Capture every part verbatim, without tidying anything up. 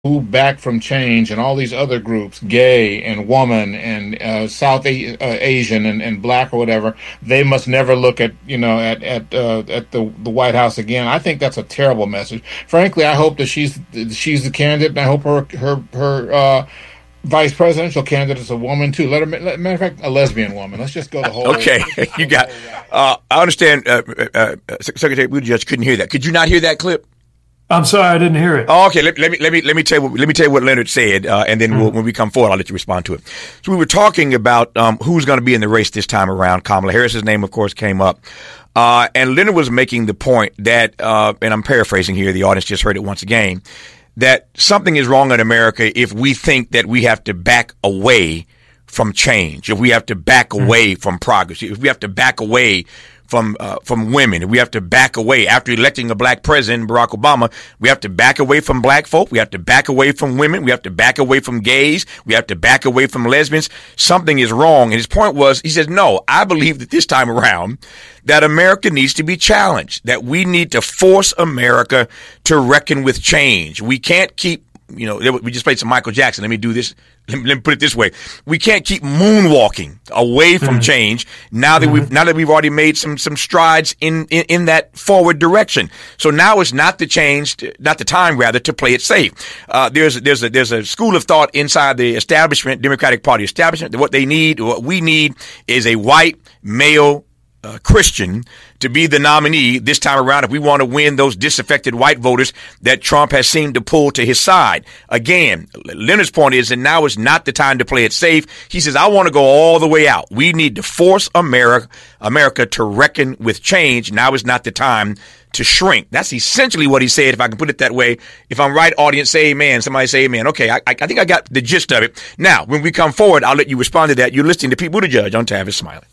back from change and all these other groups, gay and woman and uh, South A- uh, Asian and, and black or whatever, they must never look at you know at at uh, at the the White House again. I think that's a terrible message. Frankly, I hope that she's she's the candidate, and I hope her her her. Uh, Vice presidential candidate is a woman too. Let her, let, matter of fact, a lesbian woman. Let's just go the whole. Okay, you got. Uh, I understand. Uh, uh, uh, Secretary Buttigieg couldn't hear that. Could you not hear that clip? I'm sorry, I didn't hear it. Oh, okay, let, let me let me let me tell you what, let me tell you what Leonard said, uh, and then mm-hmm. we'll, when we come forward, I'll let you respond to it. So we were talking about um, who's going to be in the race this time around. Kamala Harris's name, of course, came up, uh, and Leonard was making the point that, uh, and I'm paraphrasing here. The audience just heard it once again. That something is wrong in America if we think that we have to back away from change, if we have to back away from progress, if we have to back away from uh, from women, if we have to back away after electing a black president, Barack Obama, we have to back away from black folk, we have to back away from women, we have to back away from gays, we have to back away from lesbians. Something is wrong. And his point was, he says, no, I believe that this time around that America needs to be challenged, that we need to force America to reckon with change. We can't keep, you know, we just played some Michael Jackson. Let me do this. Let me, let me put it this way. We can't keep moonwalking away from mm-hmm. change now that mm-hmm. we've, now that we've already made some, some strides in, in, in that forward direction. So now it's not the change, not the time rather, to play it safe. Uh, there's, there's a, there's a school of thought inside the establishment, Democratic Party establishment, that what they need, what we need is a white male Uh, Christian to be the nominee this time around if we want to win those disaffected white voters that Trump has seemed to pull to his side. Again, Leonard's point is that now is not the time to play it safe. He says, I want to go all the way out. We need to force America, America to reckon with change. Now is not the time to shrink. That's essentially what he said, if I can put it that way. If I'm right, audience, say amen. Somebody say amen. Okay, I, I think I got the gist of it. Now, when we come forward, I'll let you respond to that. You're listening to Pete Buttigieg on Tavis Smiley.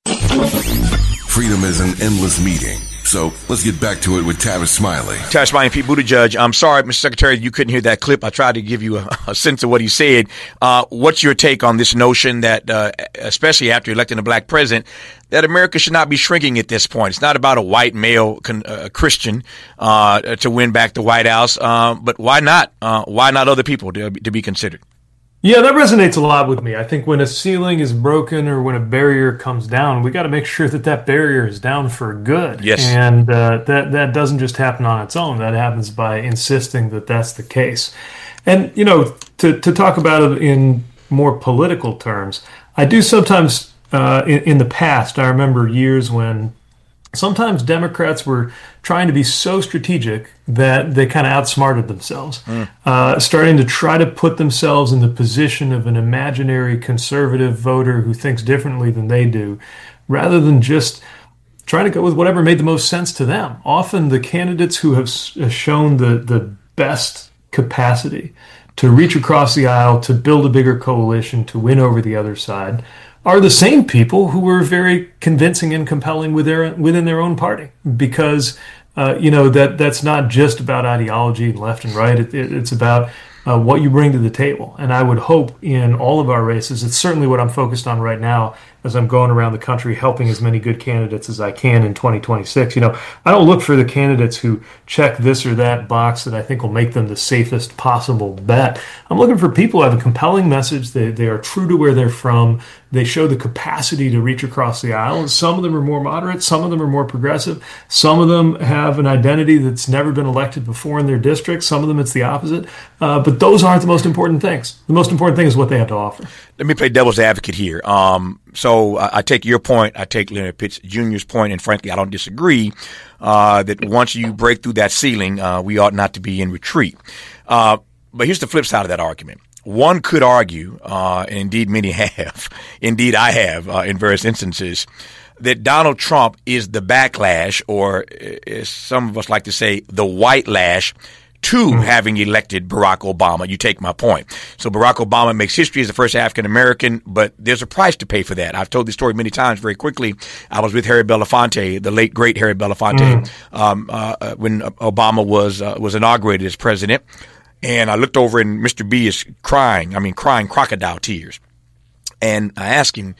Freedom is an endless meeting. So let's get back to it with Tavis Smiley. Tavis Smiley and Pete Buttigieg. I'm sorry, Mister Secretary, you couldn't hear that clip. I tried to give you a, a sense of what he said. Uh, what's your take on this notion that, uh, especially after electing a black president, that America should not be shrinking at this point? It's not about a white male con- uh, Christian uh, to win back the White House, uh, but why not? Uh, why not other people to, to be considered? Yeah, that resonates a lot with me. I think when a ceiling is broken or when a barrier comes down, we got to make sure that that barrier is down for good. Yes. And uh, that, that doesn't just happen on its own. That happens by insisting that that's the case. And, you know, to, to talk about it in more political terms, I do sometimes, uh, in, in the past, I remember years when sometimes Democrats were trying to be so strategic that they kind of outsmarted themselves, mm. uh, starting to try to put themselves in the position of an imaginary conservative voter who thinks differently than they do, rather than just trying to go with whatever made the most sense to them. Often the candidates who have shown the, the best capacity to reach across the aisle, to build a bigger coalition, to win over the other side, are the same people who were very convincing and compelling with their, within their own party. Because, uh, you know, that that's not just about ideology, left and right. It, it, it's about uh, what you bring to the table. And I would hope in all of our races, it's certainly what I'm focused on right now as I'm going around the country helping as many good candidates as I can in twenty twenty-six. You know, I don't look for the candidates who check this or that box that I think will make them the safest possible bet. I'm looking for people who have a compelling message. They, they are true to where they're from. They show the capacity to reach across the aisle. Some of them are more moderate. Some of them are more progressive. Some of them have an identity that's never been elected before in their district. Some of them it's the opposite. Uh, but those aren't the most important things. The most important thing is what they have to offer. Let me play devil's advocate here. Um, so I, I take your point. I take Leonard Pitts Junior's point, and frankly, I don't disagree uh, that once you break through that ceiling, uh, we ought not to be in retreat. Uh, but here's the flip side of that argument. One could argue, uh, and indeed many have, indeed I have uh, in various instances, that Donald Trump is the backlash, or as some of us like to say, the white lash to mm-hmm. having elected Barack Obama. You take my point. So Barack Obama makes history as the first African American, but there's a price to pay for that. I've told this story many times very quickly. I was with Harry Belafonte, the late great Harry Belafonte, mm-hmm. um, uh, when Obama was uh, was inaugurated as president. And I looked over and Mister B is crying. I mean, crying crocodile tears. And I asked him,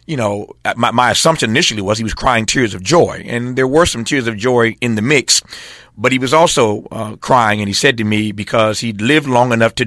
you know, my, my assumption initially was he was crying tears of joy, and there were some tears of joy in the mix, but he was also uh, crying, and he said to me, because he'd lived long enough to